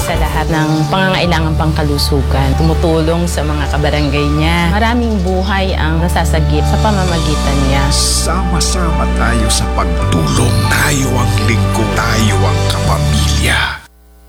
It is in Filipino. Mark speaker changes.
Speaker 1: sa lahat ng pangangailangan pangkalusugan. Tumutulong sa mga kabarangay niya. Maraming buhay ang nasasagip sa pamamagitan niya.
Speaker 2: Sama-sama tayo sa pagtulong. Tayo ang lingkod. Tayo ang kapamilya.